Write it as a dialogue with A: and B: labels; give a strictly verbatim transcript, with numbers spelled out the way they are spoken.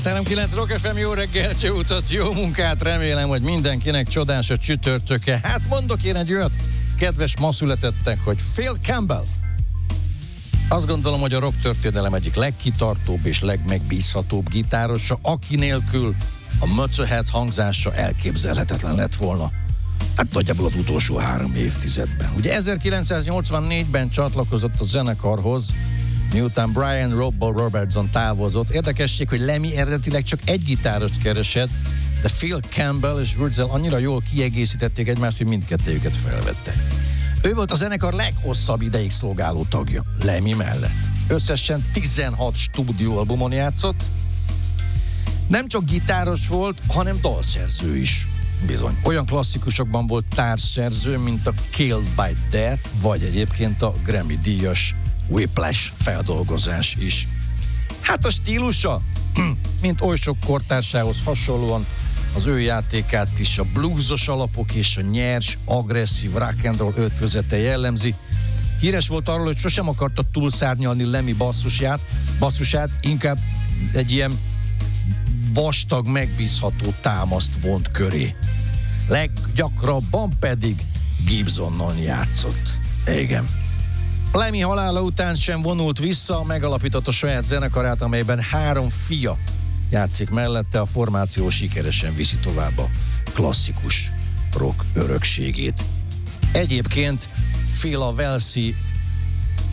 A: Szám kilenc Rock ef em, jó reggelt, jó utat, jó munkát, remélem, hogy mindenkinek csodás a csütörtöke. Hát mondok én egy olyat, kedves ma születettek, hogy Phil Campbell. Azt gondolom, hogy a rock történelem egyik legkitartóbb és legmegbízhatóbb gitárosa, aki nélkül a Motorhead hangzása elképzelhetetlen lett volna. Hát nagyjából az utolsó három évtizedben. Ugye ezerkilencszáznyolcvannégyben csatlakozott a zenekarhoz, miután Brian Robbie Robertson távozott. Érdekesség, hogy Lemmy eredetileg csak egy gitárost keresett, de Phil Campbell és Wurzel annyira jól kiegészítették egymást, hogy mindkettőjüket felvette. Ő volt a zenekar leghosszabb ideig szolgáló tagja, Lemmy mellett. Összesen tizenhat stúdióalbumon játszott. Nem csak gitáros volt, hanem dalszerző is. Bizony. Olyan klasszikusokban volt társszerző, mint a Killed by Death, vagy egyébként a Grammy-díjas Whiplash feldolgozás is. Hát a stílusa, mint oly sok kortársához hasonlóan, az ő játékát is a bluesos alapok és a nyers, agresszív rock and roll ötvözete jellemzi. Híres volt arról, hogy sosem akarta túlszárnyalni Lemmy basszusját, basszusát, inkább egy ilyen vastag, megbízható támaszt vont köré. Leggyakrabban pedig Gibsonon játszott. Igen. Lemmy halála után sem vonult vissza, megalapította saját zenekarát, amelyben három fia játszik mellette, a formáció sikeresen viszi tovább a klasszikus rock örökségét. Egyébként Phil a walesi